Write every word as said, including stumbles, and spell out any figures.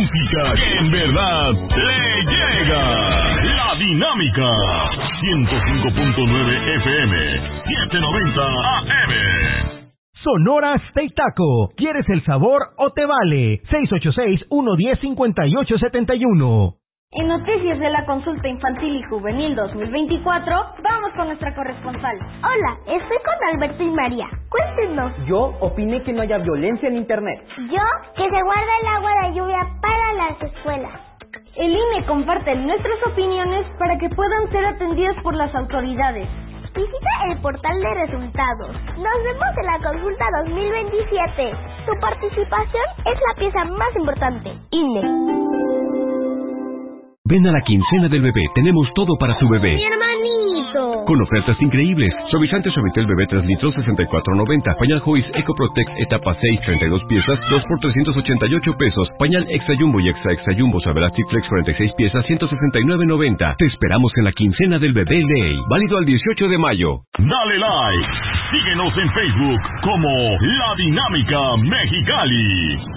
música que en verdad le llega. La Dinámica. ciento cinco punto nueve F M. setecientos noventa A M. Sonora Steak Taco. ¿Quieres el sabor o te vale? seis ocho seis, uno uno cero, cinco ocho siete uno. En Noticias de la Consulta Infantil y Juvenil dos mil veinticuatro, vamos con nuestra corresponsal. Hola, estoy con Alberto y María. Cuéntenos. Yo opiné que no haya violencia en Internet. Yo, que se guarda el agua de lluvia para las escuelas. El I N E comparte nuestras opiniones para que puedan ser atendidas por las autoridades. Visita el portal de resultados. Nos vemos en la consulta dos mil veintisiete. Tu participación es la pieza más importante. I N E. Ven a la quincena del bebé, tenemos todo para su bebé. ¡Mi hermanito! Con ofertas increíbles. Suavizante Suavitel Bebé tres litros, sesenta y cuatro noventa. Pañal Joyce Eco Protect etapa seis, treinta y dos piezas, dos por trescientos ochenta y ocho pesos. Pañal Extra Jumbo y Extra Extra Jumbo Suavelastic Flex cuarenta y seis piezas, ciento sesenta y nueve noventa. Te esperamos en la quincena del bebé Ley. Válido al dieciocho de mayo. Dale like. Síguenos en Facebook como La Dinámica Mexicali.